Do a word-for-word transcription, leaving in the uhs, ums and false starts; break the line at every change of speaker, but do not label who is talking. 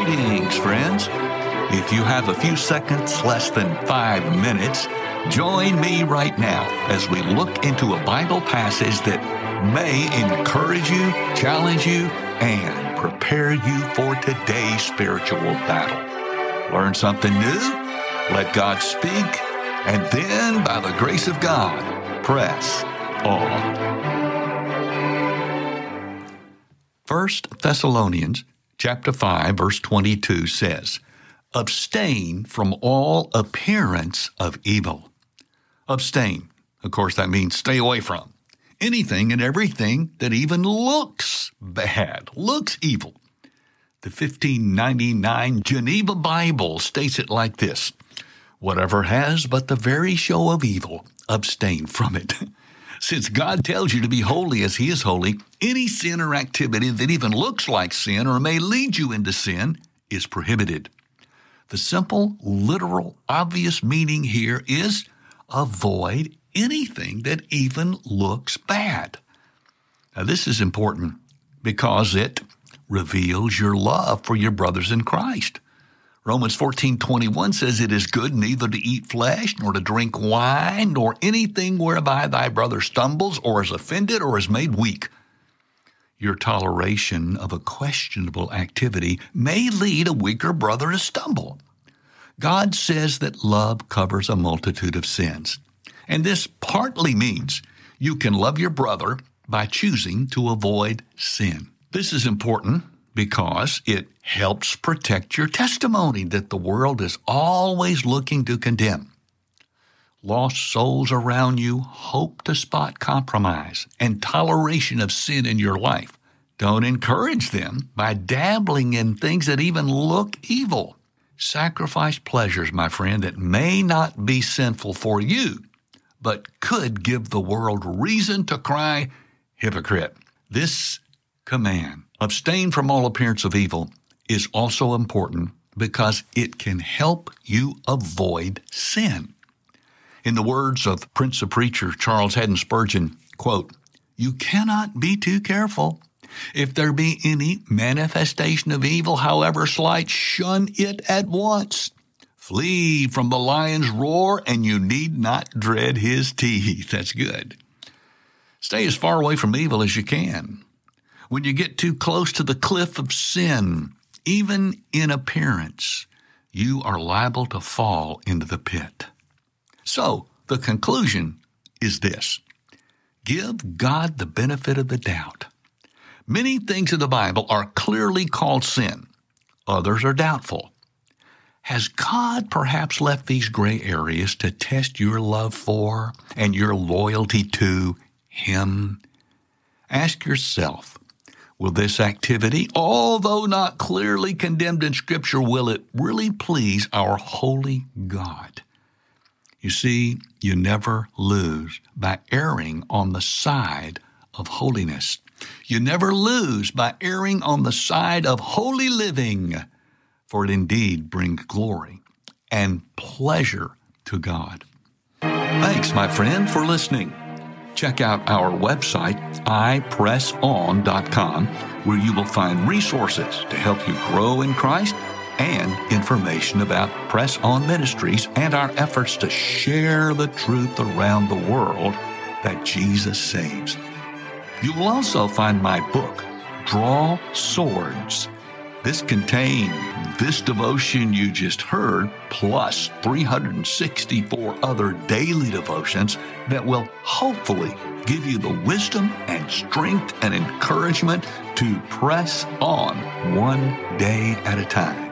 Greetings, friends. If you have a few seconds, less than five minutes, join me right now as we look into a Bible passage that may encourage you, challenge you, and prepare you for today's spiritual battle. Learn something new, let God speak, and then, by the grace of God, press on. First Thessalonians chapter five, verse twenty-two says, "Abstain from all appearance of evil." Abstain. Of course, that means stay away from anything and everything that even looks bad, looks evil. The fifteen ninety-nine Geneva Bible states it like this: "Whatever has but the very show of evil, abstain from it." Since God tells you to be holy as He is holy, any sin or activity that even looks like sin or may lead you into sin is prohibited. The simple, literal, obvious meaning here is avoid anything that even looks bad. Now, this is important because it reveals your love for your brothers in Christ. Romans fourteen twenty-one says, "It is good neither to eat flesh, nor to drink wine, nor anything whereby thy brother stumbles, or is offended, or is made weak." Your toleration of a questionable activity may lead a weaker brother to stumble. God says that love covers a multitude of sins. And this partly means you can love your brother by choosing to avoid sin. This is important because it helps protect your testimony that the world is always looking to condemn. Lost souls around you hope to spot compromise and toleration of sin in your life. Don't encourage them by dabbling in things that even look evil. Sacrifice pleasures, my friend, that may not be sinful for you, but could give the world reason to cry, hypocrite. This command, abstain from all appearance of evil, is also important because it can help you avoid sin. In the words of Prince of Preachers Charles Haddon Spurgeon, quote, "You cannot be too careful. If there be any manifestation of evil, however slight, shun it at once. Flee from the lion's roar, and you need not dread his teeth." That's good. Stay as far away from evil as you can. When you get too close to the cliff of sin, even in appearance, you are liable to fall into the pit. So, the conclusion is this: give God the benefit of the doubt. Many things in the Bible are clearly called sin. Others are doubtful. Has God perhaps left these gray areas to test your love for and your loyalty to Him? Ask yourself, will this activity, although not clearly condemned in Scripture, will it really please our holy God? You see, you never lose by erring on the side of holiness. You never lose by erring on the side of holy living, for it indeed brings glory and pleasure to God. Thanks, my friend, for listening. Check out our website, i press on dot com, where you will find resources to help you grow in Christ and information about Press On Ministries and our efforts to share the truth around the world that Jesus saves. You will also find my book, Draw Swords. This contains this devotion you just heard, plus three hundred sixty-four other daily devotions that will hopefully give you the wisdom and strength and encouragement to press on one day at a time.